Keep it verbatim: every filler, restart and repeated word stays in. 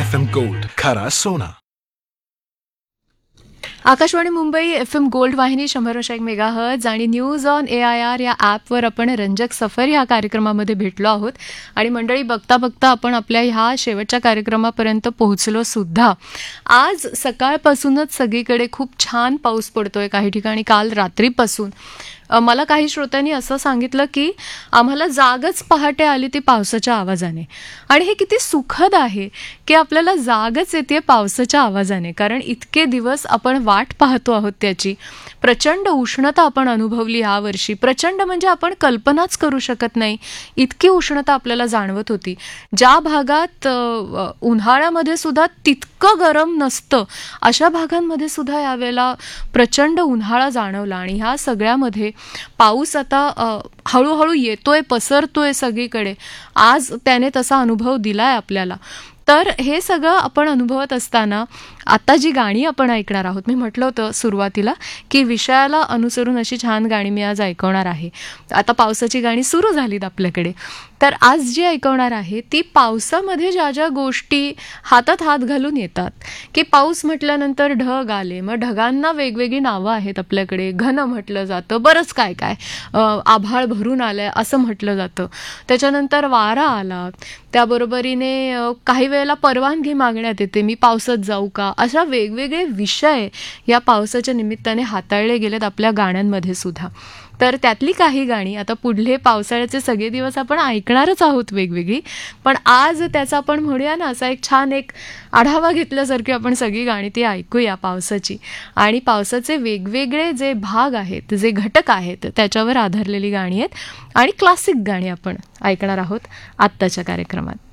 F M gold, खरा सोना. Akashvani Mumbai F M gold वाहिनी शंभर वर्ष एक मेगा हर्ट्ज आणि news on A I R या ॲपवर आपण रंजक सफर ह्या कार्यक्रमामध्ये भेटलो आहोत. आणि मंडळी, बघता बघता आपण आपल्या ह्या शेवटच्या कार्यक्रमापर्यंत पोहोचलो सुद्धा. आज सकाळपासूनच सगळीकडे खूप छान पाऊस पडतोय, काही ठिकाणी काल रात्रीपासून. मला काही श्रोत्यांनी असं सांगितलं की आम्हाला जागच पहाटे आली ती पावसाच्या आवाजाने. आणि हे किती सुखद आहे की आपल्याला जागच येते पावसाच्या आवाजाने, कारण इतके दिवस आपण वाट पाहतो आहोत त्याची. प्रचंड उष्णता आपण अनुभवली यावर्षी. प्रचंड म्हणजे आपण कल्पनाच करू शकत नाही इतकी उष्णता आपल्याला जाणवत होती. ज्या भागात उन्हाळ्यामध्ये सुद्धा तितकं गरम नसतं अशा भागांमध्ये सुद्धा यावेळेला प्रचंड उन्हाळा जाणवला. आणि ह्या सगळ्यामध्ये पाऊस आता हळूहळू येतोय, पसरतोय सगळीकडे. आज त्याने तसा अनुभव दिलाय आपल्याला. तर हे सगळं आपण अनुभवत असताना आता जी गाणी आपण ऐकणार आहोत, मी म्हटलं होतं सुरुवातीला की विषयाला अनुसरून अशी छान गाणी मी आज ऐकवणार आहे. आता पावसाची गाणी सुरू झालीत आपल्याकडे. तर आज जी ऐकवणार आहे ती पावसामध्ये ज्या ज्या गोष्टी हातात हात घालून येतात, की पाऊस म्हटल्यानंतर ढग आले, मग ढगांना वेगवेगळी नावं आहेत आपल्याकडे. घन म्हटलं जातं, बरंच काय काय, आभाळ भरून आलंय असं म्हटलं जातं. त्याच्यानंतर वारा आला, त्याबरोबरीने काही वेळेला परवानगी मागण्यात येते, मी पावसात जाऊ का. अशा वेगवेगळे विषय या पावसाच्या निमित्ताने हाताळले गेलेत आपल्या गाण्यांमध्ये सुद्धा. तर त्यातली काही गाणी आता पुढले पावसाळ्याचे सगळे दिवस आपण ऐकणारच आहोत वेगवेगळी. पण आज त्याचा आपण म्हणूया ना, असा एक छान एक आढावा घेतल्यासारखी आपण सगळी गाणी ती ऐकूया पावसाची. आणि पावसाचे वेगवेगळे जे भाग आहेत, जे घटक आहेत, त्याच्यावर आधारलेली गाणी आहेत आणि क्लासिक गाणी आपण ऐकणार आहोत आत्ताच्या कार्यक्रमात.